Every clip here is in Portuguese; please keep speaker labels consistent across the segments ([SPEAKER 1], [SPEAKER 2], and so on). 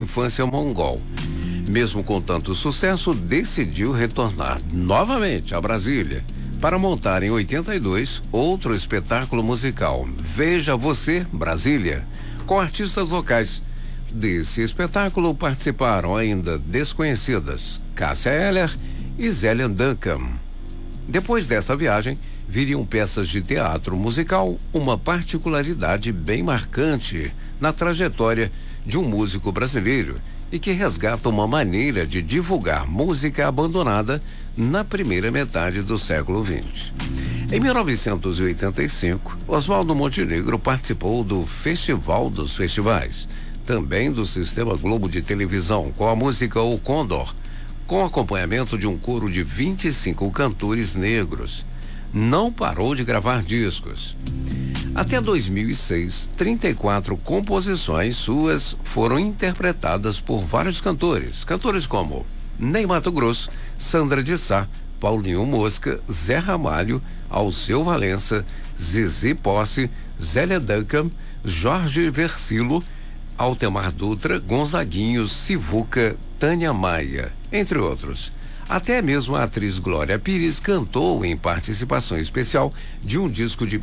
[SPEAKER 1] infância mongol. Mesmo com tanto sucesso, decidiu retornar novamente a Brasília para montar em 82 outro espetáculo musical, Veja Você, Brasília, com artistas locais. Desse espetáculo participaram ainda desconhecidas Cássia Eller e Zélia Duncan. Depois dessa viagem, viriam peças de teatro musical, uma particularidade bem marcante na trajetória de um músico brasileiro e que resgata uma maneira de divulgar música abandonada na primeira metade do século XX. Em 1985, Oswaldo Montenegro participou do Festival dos Festivais, também do Sistema Globo de televisão, com a música O Condor, com acompanhamento de um coro de 25 cantores negros. Não parou de gravar discos. Até 2006, 34 composições suas foram interpretadas por vários cantores como Ney Matogrosso, Sandra de Sá, Paulinho Mosca, Zé Ramalho, Alceu Valença, Zizi Posse, Zélia Duncan, Jorge Versilo, Altemar Dutra, Gonzaguinho, Sivuca, Tânia Maia, entre outros. Até mesmo a atriz Glória Pires cantou em participação especial de um disco de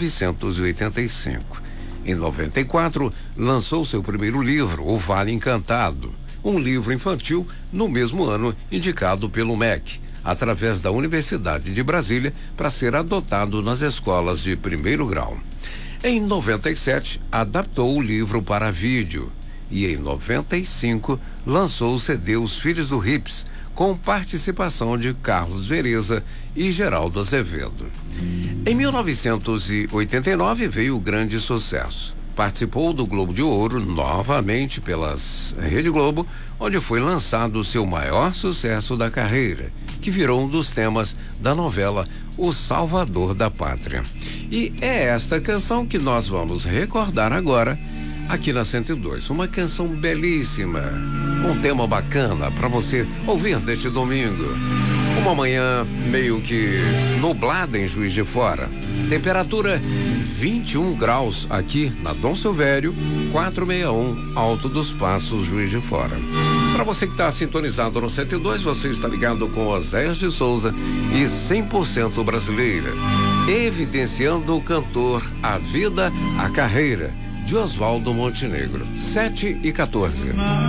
[SPEAKER 1] 1985. Em 94, lançou seu primeiro livro, O Vale Encantado, um livro infantil no mesmo ano indicado pelo MEC, através da Universidade de Brasília, para ser adotado nas escolas de primeiro grau. Em 97, adaptou o livro para vídeo e em 95 lançou o CD Os Filhos do Rips, com participação de Carlos Vereza e Geraldo Azevedo. Em 1989 veio o grande sucesso. Participou do Globo de Ouro novamente pelas Rede Globo, onde foi lançado seu maior sucesso da carreira, que virou um dos temas da novela O Salvador da Pátria. E é esta canção que nós vamos recordar agora aqui na 102, uma canção belíssima, um tema bacana para você ouvir neste domingo. Uma manhã meio que nublada em Juiz de Fora. Temperatura 21 graus aqui na Dom Silvério, 461, Alto dos Passos, Juiz de Fora. Para você que está sintonizado no 102, você está ligado com Oséias de Souza e 100% brasileira, evidenciando o cantor A Vida, a Carreira, de Oswaldo Montenegro. 7:14.